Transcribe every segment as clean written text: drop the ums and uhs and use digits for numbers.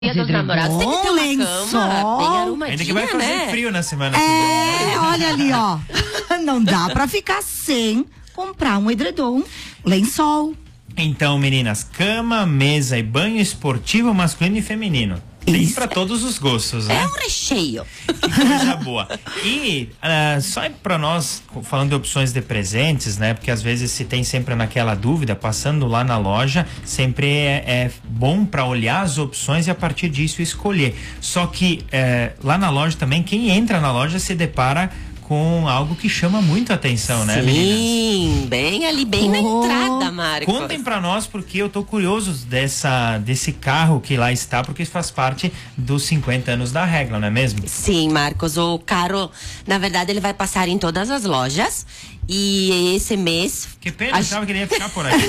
Dia dos Namorados tem que ter uma cama bem arrumadinha, ainda que vai fazer frio na semana. Olha ali, ó. Não dá pra ficar sem comprar um edredom, lençol. Então, meninas, cama, mesa e banho esportivo masculino e feminino. Tem pra todos os gostos, né? É um recheio. Que coisa boa. E só pra nós, falando de opções de presentes, né? Porque às vezes se tem sempre naquela dúvida, passando lá na loja, sempre é bom pra olhar as opções e a partir disso escolher. Só que lá na loja também, quem entra na loja se depara com algo que chama muito a atenção, né, meninas? Sim, bem ali, bem na entrada, Marcos. Contem pra nós, porque eu tô curioso desse carro que lá está, porque faz parte dos 50 anos da Regla, não é mesmo? Sim, Marcos, o carro, na verdade, ele vai passar em todas as lojas. E esse mês... Que pena, eu achava que ele ia ficar por aqui.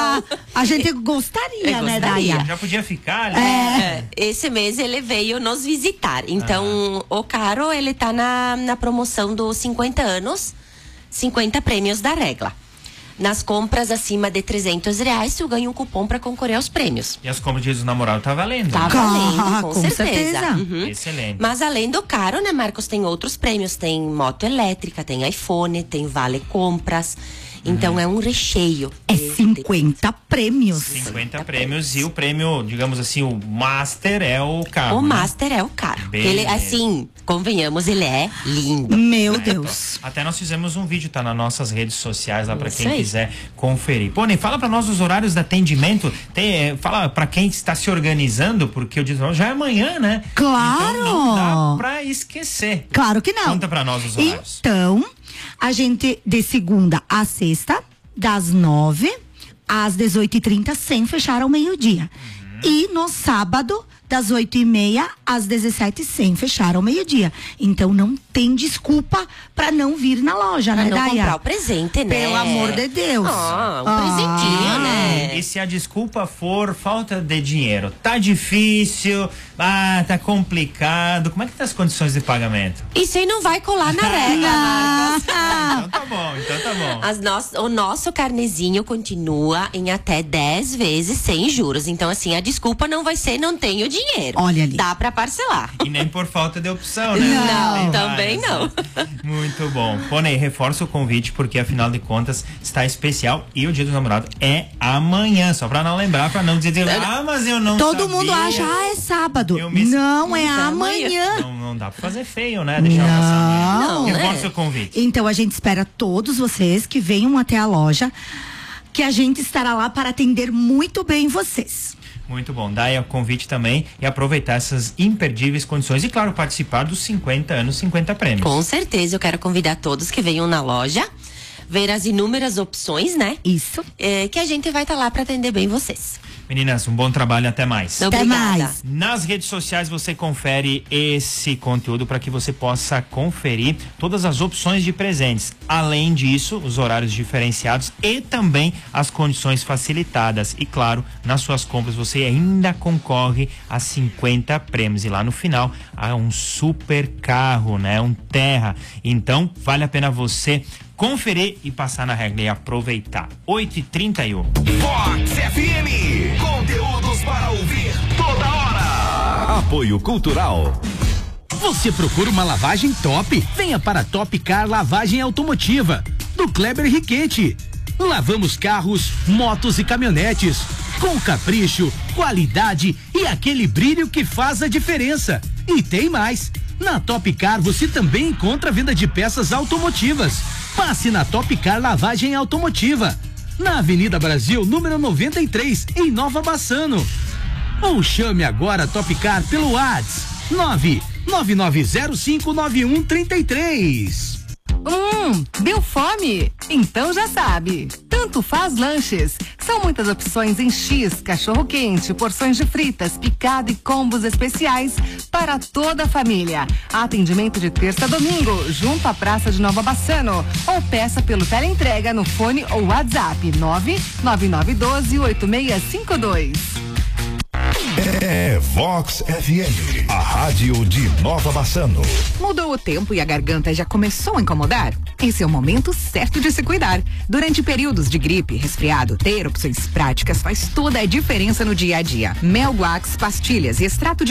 A gente gostaria, né, Daia? Já podia ficar ali. Esse mês ele veio nos visitar. Então, o carro, ele tá na promoção dos 50 anos, 50 prêmios da Regla. Nas compras acima de R$300, tu ganha um cupom para concorrer aos prêmios. E as compras dos namorados tá valendo. Tá valendo, com certeza. Uhum. Excelente. Mas além do caro, né, Marcos, tem outros prêmios. Tem moto elétrica, tem iPhone, tem vale compras. Então é um recheio. É 50 prêmios. 50 prêmios e o prêmio, digamos assim, o Master é o carro. O Master é o carro. Ele, assim, convenhamos, ele é lindo. Meu Deus. Até nós fizemos um vídeo, tá nas nossas redes sociais lá pra quem quiser conferir. Pô, fala pra nós os horários de atendimento. Fala pra quem está se organizando, porque o dia já é amanhã, né? Claro. Então não dá pra esquecer. Claro que não. Conta pra nós os horários. Então, a gente de segunda a sexta, das 9 às 18h30, sem fechar ao meio-dia. E no sábado, das 8h30 às 17h, sem fechar ao meio-dia. Então não tem desculpa pra não vir na loja, né, Daia? Pra não comprar o presente, né? Pelo amor de Deus. Presentinho, né? E se a desculpa for falta de dinheiro? Tá difícil, tá complicado. Como é que tá as condições de pagamento? Isso aí não vai colar na Regla, Marcos. Então tá bom. O nosso carnezinho continua em até 10 vezes sem juros. Então, assim, a desculpa não vai ser não tenho dinheiro. Olha ali. Dá pra parcelar. E nem por falta de opção, né? Não, também não. Muito bom. Ney, reforça o convite, porque afinal de contas está especial e o Dia do Namorado é amanhã. Só pra não lembrar, pra não dizer, mas eu não Todo sabia. mundo acha, é sábado. Não, é amanhã. Não dá pra fazer feio, né? Deixar passar amanhã. Não, reforça o convite. Então a gente espera todos vocês que venham até a loja, que a gente estará lá para atender muito bem vocês. Muito bom. Daí o convite também e aproveitar essas imperdíveis condições e, claro, participar dos 50 anos, 50 prêmios. Com certeza, eu quero convidar todos que venham na loja, ver as inúmeras opções, né? Isso. Que a gente vai estar lá para atender bem vocês. Meninas, um bom trabalho, até mais. Obrigada. Até mais. Nas redes sociais você confere esse conteúdo para que você possa conferir todas as opções de presentes. Além disso, os horários diferenciados e também as condições facilitadas. E claro, nas suas compras você ainda concorre a 50 prêmios. E lá no final há um super carro, né? Um Terra. Então, vale a pena você conferir e passar na Regla e aproveitar. 8h31. Fox FM. Conteúdos para ouvir toda hora. Apoio Cultural. Você procura uma lavagem top? Venha para Top Car Lavagem Automotiva, do Kleber Riquete. Lavamos carros, motos e caminhonetes com capricho, qualidade e aquele brilho que faz a diferença. E tem mais. Na Top Car você também encontra a venda de peças automotivas. Passe na Top Car Lavagem Automotiva, na Avenida Brasil, número 93, em Nova Bassano. Ou chame agora a Top Car pelo WhatsApp 999059133. Deu fome? Então já sabe. Tanto Faz Lanches. São muitas opções em X, cachorro-quente, porções de fritas, picado e combos especiais para toda a família. Atendimento de terça a domingo, junto à Praça de Nova Bassano. Ou peça pelo teleentrega no fone ou WhatsApp 999128652. Vox FM, a rádio de Nova Bassano. Mudou o tempo e a garganta já começou a incomodar? Esse é o momento certo de se cuidar. Durante períodos de gripe e resfriado, ter opções práticas faz toda a diferença no dia a dia. Melguax, pastilhas e extrato de